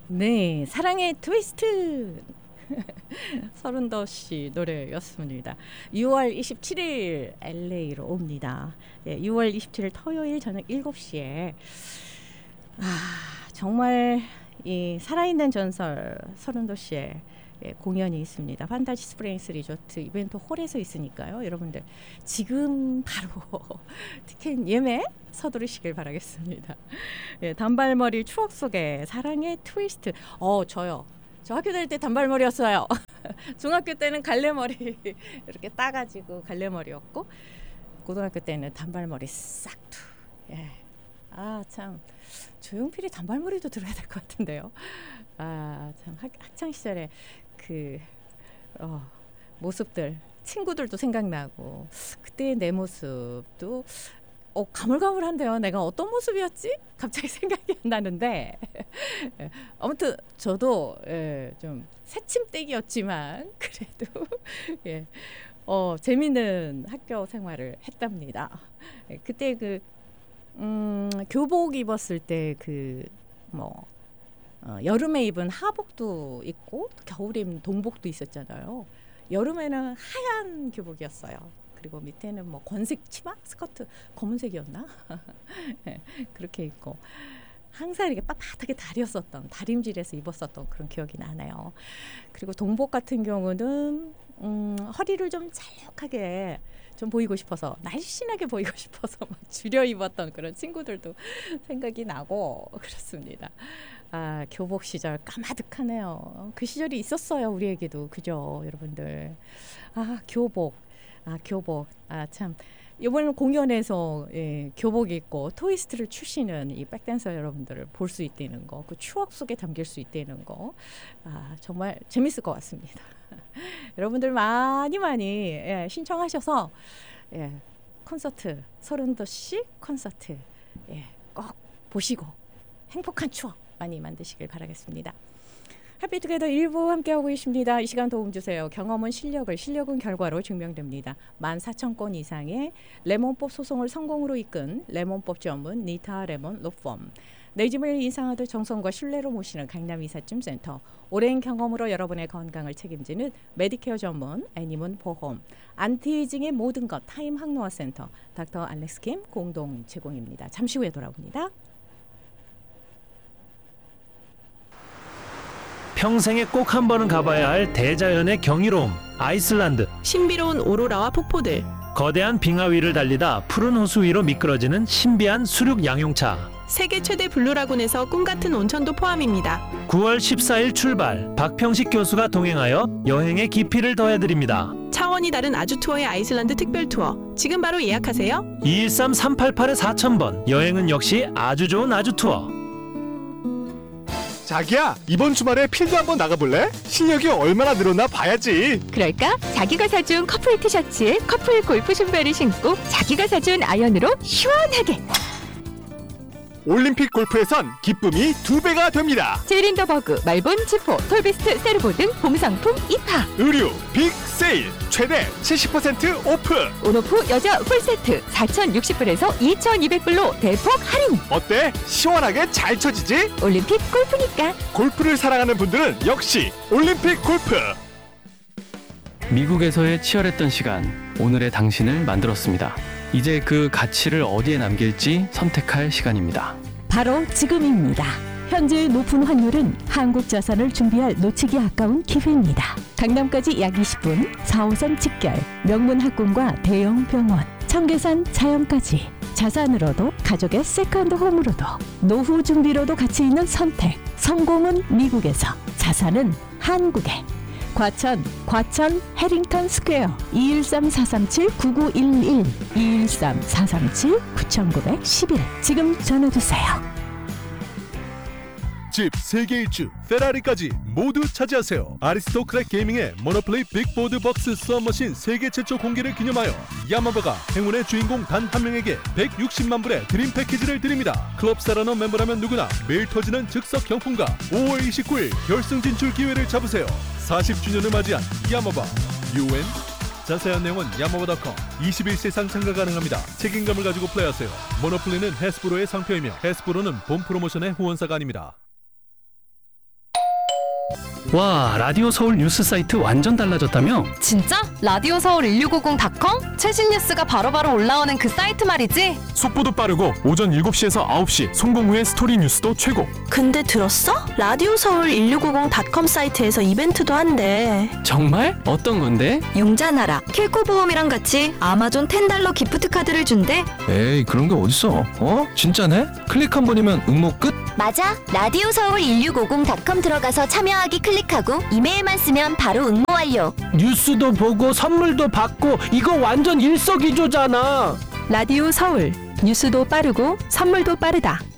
네, 사랑의 트위스트 서른도 씨 노래였습니다. 6월 27일 LA로 옵니다. 예, 6월 27일 토요일 저녁 7시에 정말 이 살아있는 전설 서른도 씨의 공연이 있습니다. 판타지 스프링스 리조트 이벤트 홀에서 있으니까요. 여러분들 지금 바로 티켓 예매 서두르시길 바라겠습니다. 예, 단발머리 추억 속에 사랑의 트위스트. 저요. 저 학교 다닐 때 단발머리였어요. 중학교 때는 갈래머리 이렇게 따가지고 갈래머리였고 고등학교 때는 단발머리 싹두. 예. 참 조용필이 단발머리도 들어야 될 것 같은데요. 참 학창 시절에 그 모습들 친구들도 생각나고 그때의 내 모습도 가물가물한데요. 내가 어떤 모습이었지? 갑자기 생각이 안 나는데 아무튼 저도 좀 새침대기였지만 그래도 재미있는 학교 생활을 했답니다. 그때 교복 입었을 때 여름에 입은 하복도 있고 겨울에 입은 동복도 있었잖아요. 여름에는 하얀 교복이었어요. 그리고 밑에는 권색 치마, 스커트 검은색이었나? 그렇게 입고 항상 이렇게 빳빳하게 다림질해서 입었었던 그런 기억이 나네요. 그리고 동복 같은 경우는 허리를 좀 잘록하게 좀 보이고 싶어서 날씬하게 보이고 싶어서 막 줄여 입었던 그런 친구들도 생각이 나고 그렇습니다. 교복 시절 까마득하네요. 그 시절이 있었어요. 우리에게도. 그죠 여러분들. 교복. 참 이번 공연에서 교복 입고 트위스트를 추시는 이 백댄서 여러분들을 볼 수 있다는 거, 그 추억 속에 담길 수 있다는 거, 정말 재밌을 것 같습니다. 여러분들 많이 신청하셔서 콘서트 서른도 씨 콘서트 꼭 보시고 행복한 추억 많이 만드시길 바라겠습니다. 해피투게더 1부 함께하고 계십니다. 이 시간 도움 주세요. 경험은 실력은 결과로 증명됩니다. 14,000건 이상의 레몬법 소송을 성공으로 이끈 레몬법 전문 니타 레몬 로펌. 내 집을 이상하듯 정성과 신뢰로 모시는 강남 이삿짐센터. 오랜 경험으로 여러분의 건강을 책임지는 메디케어 전문 애니문 보험. 안티에이징의 모든 것 타임 항노화센터. 닥터 알렉스 킴 공동 제공입니다. 잠시 후에 돌아옵니다. 평생에 꼭 한 번은 가봐야 할 대자연의 경이로움, 아이슬란드. 신비로운 오로라와 폭포들. 거대한 빙하 위를 달리다 푸른 호수 위로 미끄러지는 신비한 수륙 양용차. 세계 최대 블루라군에서 꿈같은 온천도 포함입니다. 9월 14일 출발, 박평식 교수가 동행하여 여행의 깊이를 더해드립니다. 차원이 다른 아주 투어의 아이슬란드 특별 투어. 지금 바로 예약하세요. 213-388-4000번. 여행은 역시 아주 좋은 아주 투어. 자기야, 이번 주말에 필드 한번 나가볼래? 실력이 얼마나 늘었나 봐야지. 그럴까? 자기가 사준 커플 티셔츠에 커플 골프 신발을 신고 자기가 사준 아이언으로 시원하게. 올림픽 골프에선 기쁨이 2배가 됩니다. 제린더버그, 말본, 지포, 톨비스트, 세르보 등 봄상품 입하. 의류 빅 세일 최대 70% 오프. 온오프 여자 풀세트 4,060불에서 2,200불로 대폭 할인. 어때? 시원하게 잘 쳐지지? 올림픽 골프니까. 골프를 사랑하는 분들은 역시 올림픽 골프. 미국에서의 치열했던 시간, 오늘의 당신을 만들었습니다. 이제 그 가치를 어디에 남길지 선택할 시간입니다. 바로 지금입니다. 현재의 높은 환율은 한국 자산을 준비할 놓치기 아까운 기회입니다. 강남까지 약 20분, 4호선 직결, 명문 학군과 대형 병원, 청계산 자연까지. 자산으로도 가족의 세컨드 홈으로도 노후 준비로도 가치 있는 선택. 성공은 미국에서, 자산은 한국에. 과천 해링턴 스퀘어 213-437-9911 213-437-9911 지금 전화주세요. 집 세계 일주 페라리까지 모두 차지하세요. 아리스토크랙 게이밍의 모노플레이 빅보드 박스 수압머신 세계 최초 공개를 기념하여 야마바가 행운의 주인공 단 한 명에게 160만 불의 드림 패키지를 드립니다. 클럽 사라너 멤버라면 누구나 매일 터지는 즉석 경품과 5월 29일 결승 진출 기회를 잡으세요. 40주년을 맞이한 야마바 UN. 자세한 내용은 야마바.com. 21세상 참가 가능합니다. 책임감을 가지고 플레이하세요. 모노플레이는 해스브로의 상표이며 해스브로는 본 프로모션의 후원사가 아닙니다. 와, 라디오 서울 뉴스 사이트 완전 달라졌다며? 진짜? 라디오 서울 1650.com? 최신 뉴스가 바로바로 올라오는 그 사이트 말이지? 속보도 빠르고 오전 7시에서 9시 송봉 후의 스토리 뉴스도 최고. 근데 들었어? 라디오 서울 1650.com 사이트에서 이벤트도 한대. 정말? 어떤 건데? 용자나라, 킬코보험이랑 같이 아마존 $10 기프트 카드를 준대. 에이, 그런 게 어딨어? 진짜네? 클릭 한 번이면 응모 끝? 맞아. 라디오 서울 1650.com 들어가서 참여하기 클릭하고 이메일만 쓰면 바로 응모 완료. 뉴스도 보고 선물도 받고 이거 완전 일석이조잖아. 라디오 서울 뉴스도 빠르고 선물도 빠르다.